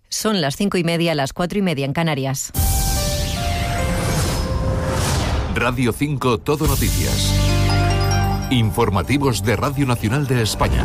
Son las 5:30, las 4:30 en Canarias. Radio 5 Todo Noticias. Informativos de Radio Nacional de España.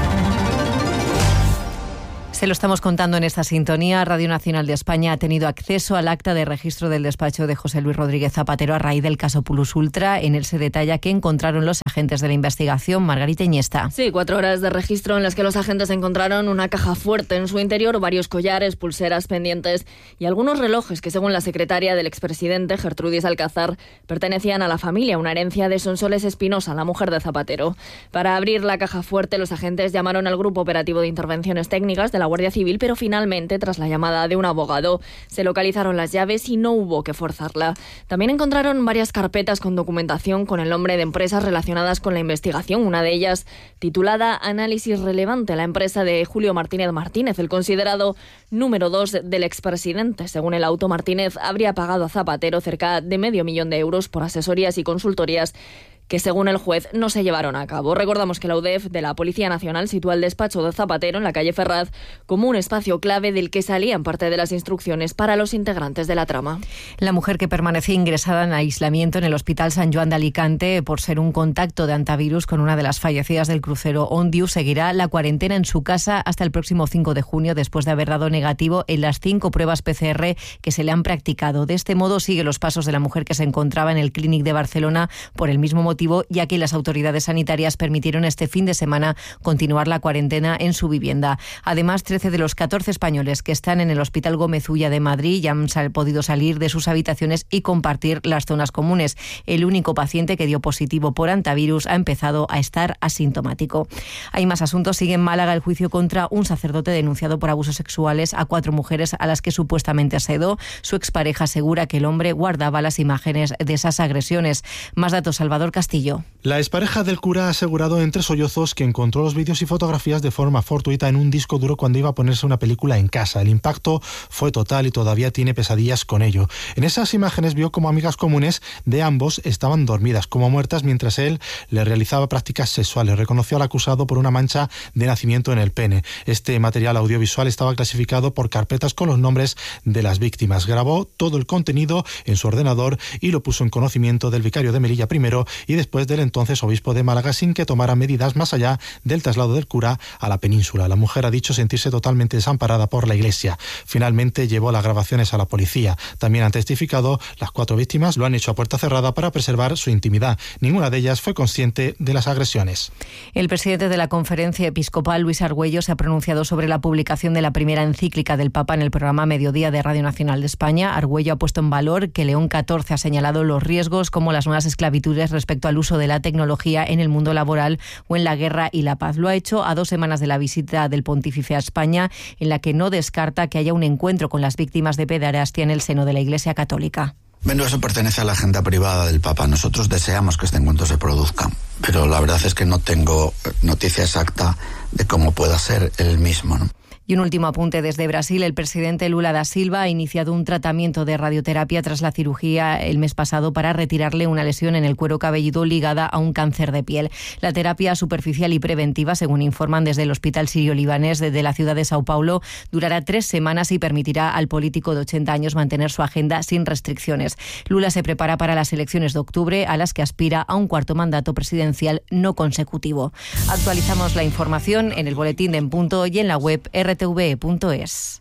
Se lo estamos contando en esta sintonía. Radio Nacional de España ha tenido acceso al acta de registro del despacho de José Luis Rodríguez Zapatero a raíz del caso Plus Ultra. En él se detalla que encontraron los agentes de la investigación. Margarita Iniesta. Sí, 4 horas de registro en las que los agentes encontraron una caja fuerte. En su interior, varios collares, pulseras, pendientes y algunos relojes que, según la secretaria del expresidente, Gertrudis Alcázar, pertenecían a la familia, una herencia de Sonsoles Espinosa, la mujer de Zapatero. Para abrir la caja fuerte, los agentes llamaron al Grupo Operativo de Intervenciones Técnicas de la Guardia Civil, pero finalmente, tras la llamada de un abogado, se localizaron las llaves y no hubo que forzarla. También encontraron varias carpetas con documentación con el nombre de empresas relacionadas con la investigación, una de ellas titulada Análisis Relevante, la empresa de Julio Martínez Martínez, el considerado número 2 del expresidente. Según el auto, Martínez habría pagado a Zapatero cerca de $500,000 euros por asesorías y consultorías que, según el juez, no se llevaron a cabo. Recordamos que la UDEF de la Policía Nacional sitúa el despacho de Zapatero en la calle Ferraz como un espacio clave del que salían parte de las instrucciones para los integrantes de la trama. La mujer que permanecía ingresada en aislamiento en el Hospital San Joan de Alicante por ser un contacto de antivirus con una de las fallecidas del crucero Ondiu seguirá la cuarentena en su casa hasta el próximo 5 de junio después de haber dado negativo en las 5 pruebas PCR que se le han practicado. De este modo sigue los pasos de la mujer que se encontraba en el Clínic de Barcelona por el mismo motivo, ya que las autoridades sanitarias permitieron este fin de semana continuar la cuarentena en su vivienda. Además, 13 de los 14 españoles que están en el Hospital Gómez Ulla de Madrid ya han podido salir de sus habitaciones y compartir las zonas comunes. El único paciente que dio positivo por antivirus ha empezado a estar asintomático. Hay más asuntos. Sigue en Málaga el juicio contra un sacerdote denunciado por abusos sexuales a 4 mujeres a las que supuestamente asedó. Su expareja asegura que el hombre guardaba las imágenes de esas agresiones. Más datos, Salvador Castillo. La expareja del cura ha asegurado entre sollozos que encontró los vídeos y fotografías de forma fortuita en un disco duro cuando iba a ponerse una película en casa. El impacto fue total y todavía tiene pesadillas con ello. En esas imágenes vio como amigas comunes de ambos estaban dormidas, como muertas, mientras él le realizaba prácticas sexuales. Reconoció al acusado por una mancha de nacimiento en el pene. Este material audiovisual estaba clasificado por carpetas con los nombres de las víctimas. Grabó todo el contenido en su ordenador y lo puso en conocimiento del vicario de Melilla primero y después del entonces obispo de Málaga, sin que tomara medidas más allá del traslado del cura a la península. La mujer ha dicho sentirse totalmente desamparada por la Iglesia. Finalmente llevó las grabaciones a la policía. También han testificado las 4 víctimas, lo han hecho a puerta cerrada para preservar su intimidad. Ninguna de ellas fue consciente de las agresiones. El presidente de la Conferencia Episcopal, Luis Argüello, se ha pronunciado sobre la publicación de la primera encíclica del Papa en el programa Mediodía de Radio Nacional de España. Argüello ha puesto en valor que León XIV ha señalado los riesgos como las nuevas esclavitudes respecto al uso de la tecnología en el mundo laboral o en la guerra y la paz. Lo ha hecho a 2 semanas de la visita del pontífice a España, en la que no descarta que haya un encuentro con las víctimas de pederastia en el seno de la Iglesia Católica. Bueno, eso pertenece a la agenda privada del Papa. Nosotros deseamos que este encuentro se produzca, pero la verdad es que no tengo noticia exacta de cómo pueda ser el mismo, ¿no? Y un último apunte desde Brasil. El presidente Lula da Silva ha iniciado un tratamiento de radioterapia tras la cirugía el mes pasado para retirarle una lesión en el cuero cabelludo ligada a un cáncer de piel. La terapia superficial y preventiva, según informan desde el Hospital Sirio-Libanés de la ciudad de Sao Paulo, durará 3 semanas y permitirá al político de 80 años mantener su agenda sin restricciones. Lula se prepara para las elecciones de octubre, a las que aspira a un 4º mandato presidencial no consecutivo. Actualizamos la información en el boletín de En Punto y en la web rtve.es.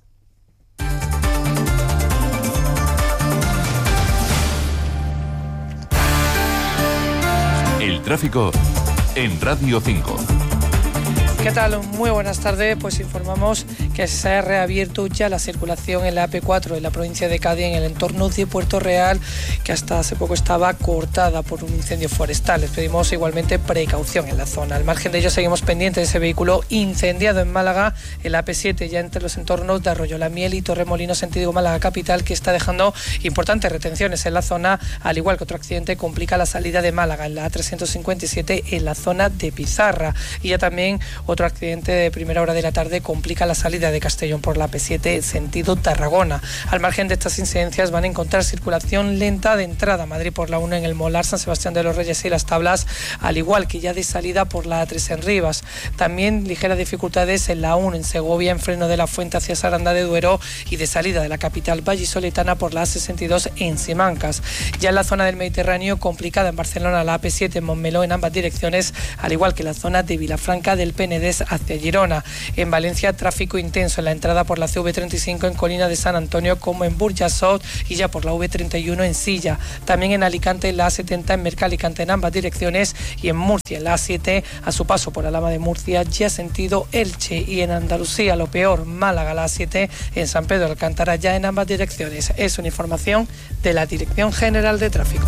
El tráfico en Radio 5. ¿Qué tal? Muy buenas tardes. Pues informamos que se ha reabierto ya la circulación en la AP4 en la provincia de Cádiz, en el entorno de Puerto Real, que hasta hace poco estaba cortada por un incendio forestal. Les pedimos igualmente precaución en la zona. Al margen de ello, seguimos pendientes de ese vehículo incendiado en Málaga, en la AP7, ya entre los entornos de Arroyo La Miel y Torremolinos, sentido Málaga capital, que está dejando importantes retenciones en la zona, al igual que otro accidente complica la salida de Málaga en la A357 en la zona de Pizarra. Y ya también Otro accidente de primera hora de la tarde complica la salida de Castellón por la P7 sentido Tarragona. Al margen de estas incidencias van a encontrar circulación lenta de entrada a Madrid por la 1 en el Molar, San Sebastián de los Reyes y Las Tablas, al igual que ya de salida por la A3 en Rivas. También ligeras dificultades en la 1 en Segovia, en Freno de la Fuente hacia Saranda de Duero, y de salida de la capital vallisoletana por la A62 en Simancas. Ya en la zona del Mediterráneo, complicada en Barcelona la AP7 en Montmeló en ambas direcciones, al igual que la zona de Vilafranca del Penedès hacia Girona. En Valencia, tráfico intenso en la entrada por la CV35 en Colina de San Antonio como en Burjasot, y ya por la V31 en Silla. También en Alicante la A70 en Mercalicante en ambas direcciones, y en Murcia la A7 a su paso por Alhama de Murcia ya sentido Elche, y en Andalucía lo peor, Málaga la A7 en San Pedro de Alcántara ya en ambas direcciones. Es una información de la Dirección General de Tráfico.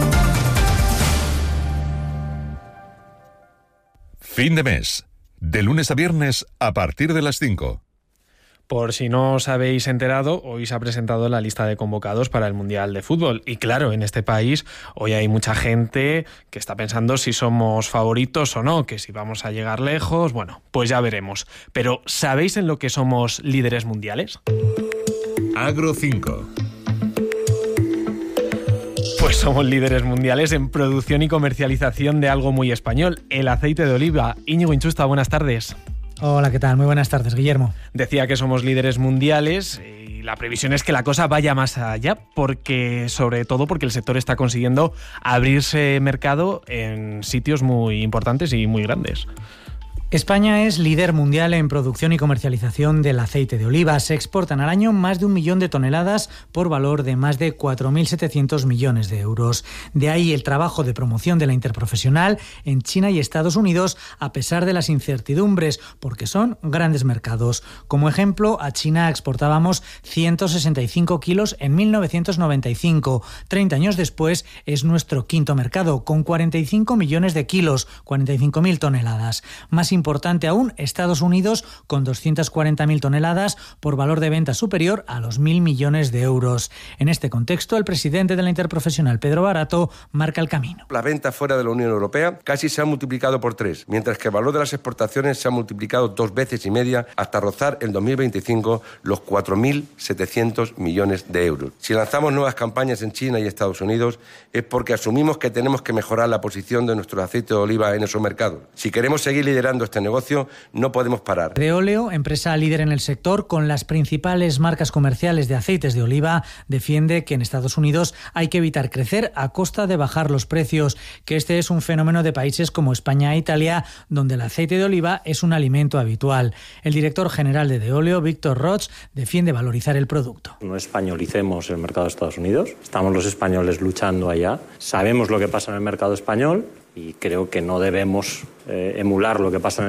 Fin de mes. De lunes a viernes a partir de las 5. Por si no os habéis enterado, hoy se ha presentado la lista de convocados para el Mundial de Fútbol. Y claro, en este país hoy hay mucha gente que está pensando si somos favoritos o no, que si vamos a llegar lejos. Bueno, pues ya veremos. Pero ¿sabéis en lo que somos líderes mundiales? Agro 5. Pues somos líderes mundiales en producción y comercialización de algo muy español, el aceite de oliva. Íñigo Inchusta, buenas tardes. Hola, ¿qué tal? Muy buenas tardes, Guillermo. Decía que somos líderes mundiales y la previsión es que la cosa vaya más allá, sobre todo porque el sector está consiguiendo abrirse mercado en sitios muy importantes y muy grandes. España es líder mundial en producción y comercialización del aceite de oliva. Se exportan al año más de 1 millón de toneladas por valor de más de 4.700 millones de euros. De ahí el trabajo de promoción de la interprofesional en China y Estados Unidos, a pesar de las incertidumbres, porque son grandes mercados. Como ejemplo, a China exportábamos 165 kilos en 1995. 30 años después es nuestro quinto mercado, con 45 millones de kilos, 45.000 toneladas. Más importante aún, Estados Unidos, con 240.000 toneladas por valor de venta superior a los 1.000 millones de euros. En este contexto, el presidente de la Interprofesional, Pedro Barato, marca el camino. Las ventas fuera de la Unión Europea casi se han multiplicado por 3, mientras que el valor de las exportaciones se ha multiplicado 2 veces y media hasta rozar en 2025 los 4.700 millones de euros. Si lanzamos nuevas campañas en China y Estados Unidos es porque asumimos que tenemos que mejorar la posición de nuestro aceite de oliva en esos mercados. Si queremos seguir liderando este negocio, no podemos parar. Deoleo, empresa líder en el sector con las principales marcas comerciales de aceites de oliva, defiende que en Estados Unidos hay que evitar crecer a costa de bajar los precios, que este es un fenómeno de países como España e Italia, donde el aceite de oliva es un alimento habitual. El director general de Deoleo, Víctor Roch, defiende valorizar el producto. No españolicemos el mercado de Estados Unidos. Estamos los españoles luchando allá. Sabemos lo que pasa en el mercado español y creo que no debemos emular lo que pasa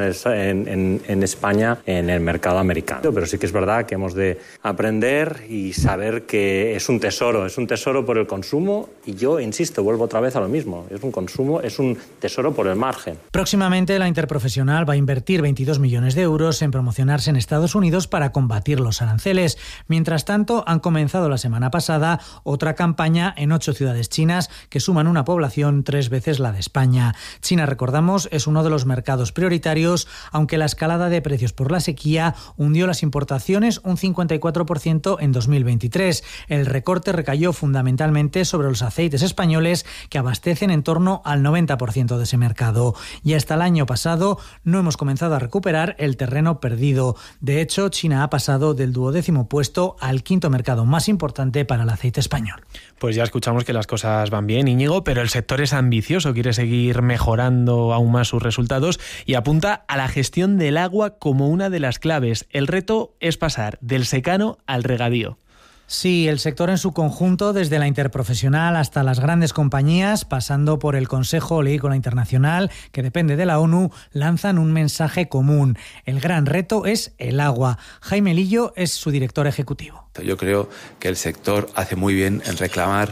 en España en el mercado americano. Pero sí que es verdad que hemos de aprender y saber que es un tesoro por el consumo, y yo insisto, vuelvo otra vez a lo mismo, es un tesoro por el margen. Próximamente la Interprofesional va a invertir 22 millones de euros en promocionarse en Estados Unidos para combatir los aranceles. Mientras tanto, han comenzado la semana pasada otra campaña en 8 ciudades chinas que suman una población 3 veces la de España. China, recordamos, es uno de los mercados prioritarios, aunque la escalada de precios por la sequía hundió las importaciones un 54% en 2023. El recorte recayó fundamentalmente sobre los aceites españoles, que abastecen en torno al 90% de ese mercado. Y hasta el año pasado no hemos comenzado a recuperar el terreno perdido. De hecho, China ha pasado del 12º puesto al 5º mercado más importante para el aceite español. Pues ya escuchamos que las cosas van bien, Íñigo, pero el sector es ambicioso, quiere seguir mejorando aún más sus resultados y apunta a la gestión del agua como una de las claves. El reto es pasar del secano al regadío. Sí, el sector en su conjunto, desde la Interprofesional hasta las grandes compañías, pasando por el Consejo Oleícola Internacional, que depende de la ONU, lanzan un mensaje común. El gran reto es el agua. Jaime Lillo es su director ejecutivo. Yo creo que el sector hace muy bien en reclamar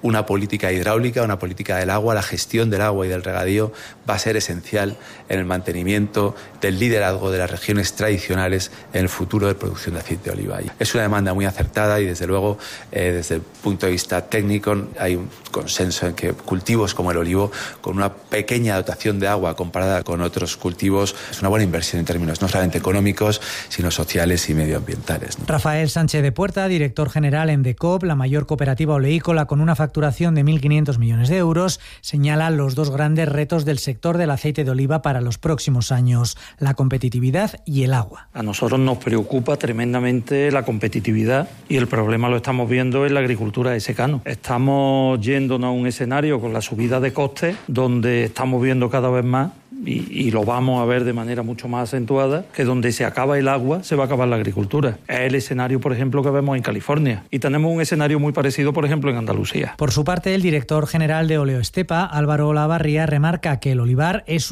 una política hidráulica, una política del agua, la gestión del agua y del regadío va a ser esencial en el mantenimiento del liderazgo de las regiones tradicionales en el futuro de producción de aceite de oliva. Es una demanda muy acertada y desde luego desde el punto de vista técnico hay un consenso en que cultivos como el olivo, con una pequeña dotación de agua comparada con otros cultivos, es una buena inversión en términos no solamente económicos, sino sociales y medioambientales. Rafael Sánchez de Puerta, director general en DECOP, la mayor cooperativa oleícola con una facturación de 1.500 millones de euros, señala los dos grandes retos del sector del aceite de oliva para los próximos años: la competitividad y el agua. A nosotros nos preocupa tremendamente la competitividad y el problema lo estamos viendo en la agricultura de secano. Estamos yéndonos a un escenario con la subida de costes donde estamos viendo cada vez más, y lo vamos a ver de manera mucho más acentuada, que donde se acaba el agua se va a acabar la agricultura. Es el escenario, por ejemplo, que vemos en California. Y tenemos un escenario muy parecido, por ejemplo, en Andalucía. Por su parte, el director general de Oleoestepa, Álvaro Olavarría, remarca que el olivar es